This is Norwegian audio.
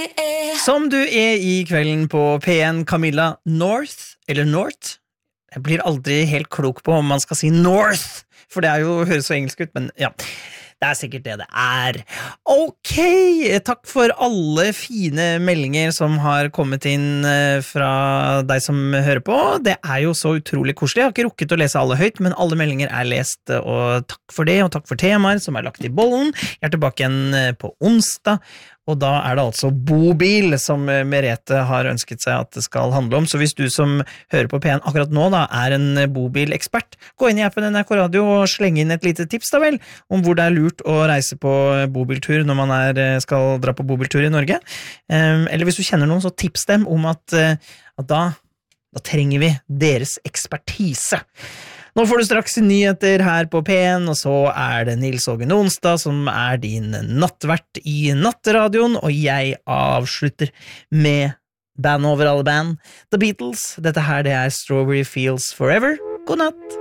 Som du I kvelden på P1, Camilla North, eller North. Jeg blir aldri helt klok på om man skal si North, for det høres så engelsk ut, men ja, det sikkert det det Ok, takk for alle fine meldinger som har kommet inn fra deg som hører på. Det jo så utrolig koselig. Jeg har ikke rukket å lese alle høyt, men alle meldinger lest, og takk for det, og takk for temaer som lagt I bollen. Jeg tilbake igjen på onsdag, og da det altså bobil som Merete har ønsket seg at det skal handle om. Så hvis du som hører på P1 akkurat nå da en bobilekspert, gå inn I appen NRK Radio og slenge inn et lite tips da vel, om hvor det lurt å reise på bobiltur når man skal dra på bobiltur I Norge. Eller hvis du kjenner noen, så tips dem om at da trenger vi deres ekspertise. Nå får du straks nyheter her på P1, og så det Nils Ågen Onsdag som din nattvert I Natteradioen, og jeg avslutter med band over alle band, The Beatles. Dette her det Strawberry Fields Forever. God natt!